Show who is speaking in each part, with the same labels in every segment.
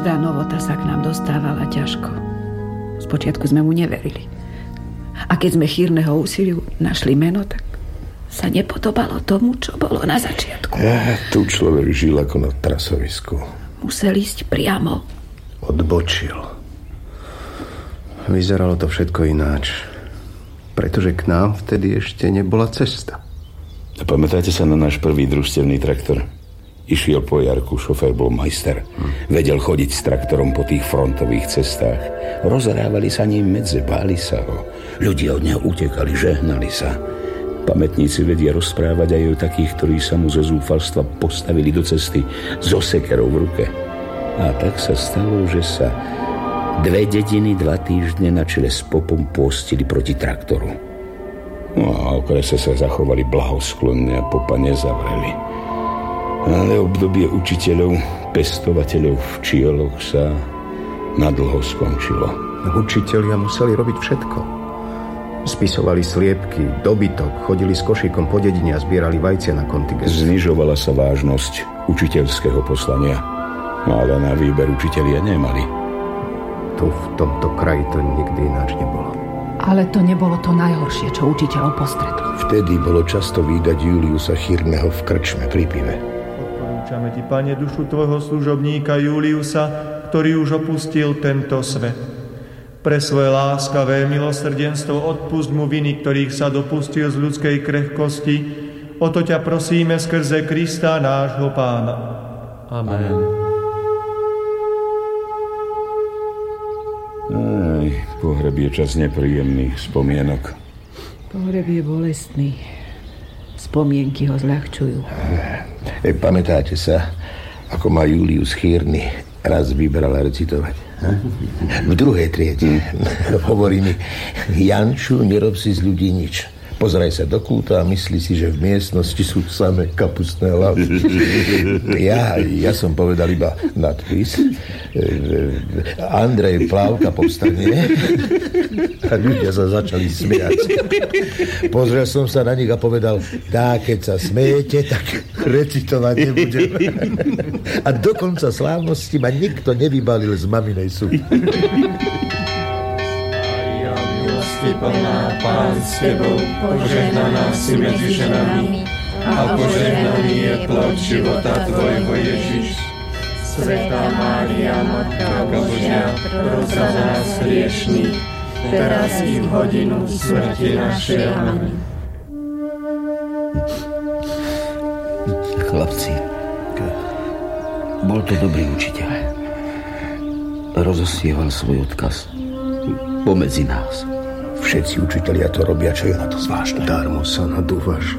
Speaker 1: Každá novota sa k nám dostávala ťažko. Spočiatku sme mu neverili. A keď sme chýrneho úsiliu našli meno, tak sa nepodobalo tomu, čo bolo na začiatku.
Speaker 2: Tu človek žil ako na trasovisku.
Speaker 1: Musel ísť priamo.
Speaker 2: Odbočil. Vyzeralo to všetko ináč. Pretože k nám vtedy ešte nebola cesta.
Speaker 3: A pamätáte sa na náš prvý družstevný traktor? Išiel po jarku, šofér bol majster. Vedel chodiť s traktorom po tých frontových cestách. Rozhrávali sa ním medze, báli sa ho. Ľudia od neho utekali, žehnali sa. Pamätníci vedia rozprávať aj o takých, ktorí sa mu zo zúfalstva postavili do cesty so sekerou v ruke. A tak sa stalo, že sa 2 dediny 2 týždne na čele s popom postili proti traktoru. No a okrese sa zachovali blahosklonne a popa nezavreli. Ale obdobie učiteľov, pestovateľov v Čioloch sa nadlho skončilo.
Speaker 2: Učitelia museli robiť všetko. Spisovali sliepky, dobytok, chodili s košíkom po dedine a zbierali vajcia na kontingent.
Speaker 3: Znižovala sa vážnosť učiteľského poslania, ale na výber učitelia nemali.
Speaker 2: Tu v tomto kraji to nikdy ináč nebolo.
Speaker 1: Ale to nebolo to najhoršie, čo učiteľov postretlo.
Speaker 2: Vtedy bolo často vídať Juliusa Chýrneho v krčme pri pive.
Speaker 4: Odporúčame ti, Pane, dušu tvojho služobníka Juliusa, ktorý už opustil tento svet. Pre svoje láskavé milosrdenstvo odpusť mu viny, ktorých sa dopustil z ľudskej krehkosti. O to ťa prosíme skrze Krista nášho Pána.
Speaker 5: Amen.
Speaker 3: Aj, pohreb je čas nepríjemných spomienok.
Speaker 1: Pohreb je bolestný. Spomienky ho zľahčujú.
Speaker 2: Pamätáte sa, ako ma Julius Chýrny raz vybral recitovať? V 2. triede hovorí mi: Janču, nerob si z ľudí nič. Pozeraj sa do kúta a myslí si, že v miestnosti sú samé kapustné hlavy. Ja som povedal iba nadpis. Andrej Plávka povstane. A ľudia sa začali smiať. Pozrel som sa na nich a povedal: keď sa smejete, tak recitovať nebudem. A do konca slávnosti ma nikto nevybalil z maminej supy.
Speaker 5: Plná, Pán s tebou, požehnaná si medzi ženami a požehnaný je plod života tvojho, Ježiš. Svätá Mária, Matka Božia, pros za nás hriešnych, teraz i v hodinu smrti našej. Amen.
Speaker 6: Chlapci, bol to dobrý učiteľ. Rozosieval svoj odkaz pomedzi nás.
Speaker 2: Všetci učitelia to robia, čo je na to zvláštne. Darmo sa nadúvaš.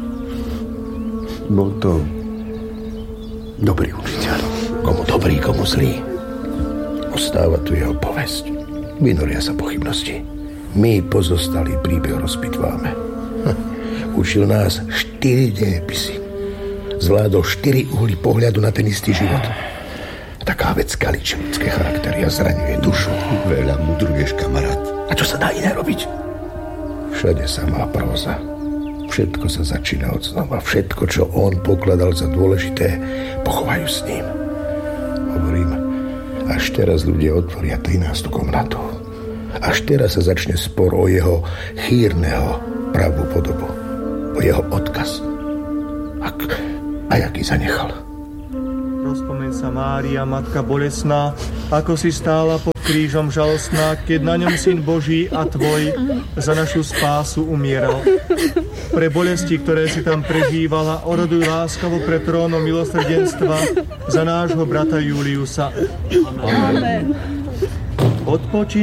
Speaker 2: Bol to dobrý učiteľ. Komu dobrý, komu zlý. Ostáva tu jeho povesť. Vynoria sa pochybnosti. My pozostali príbeh rozpitváme. Učil nás 4 dejepisy. Zvládol 4 uhly pohľadu na ten istý život. Taká vec kaličí ľudské charaktery a zraňuje dušu.
Speaker 6: Veľa mudruješ, kamarát.
Speaker 2: A čo sa dá iné robiť? Všade samá próza. Všetko sa začína od znova. Všetko, čo on pokladal za dôležité, pochovajú s ním. Hovorím, až teraz ľudia otvoria 13. komnatu. Až teraz sa začne spor o jeho Chýrneho pravú podobu. O jeho odkaz. A jaký zanechal.
Speaker 4: Rozpomeň sa, Mária, Matka bolesná, ako si stála pod krížom žalostná, keď na ňom Syn Boží a tvoj za našu spásu umieral. Pre bolesti, ktoré si tam prežívala, oroduj láskavo pred trónom milosrdenstva za nášho brata Juliusa.
Speaker 1: Amen.
Speaker 4: Odpočíň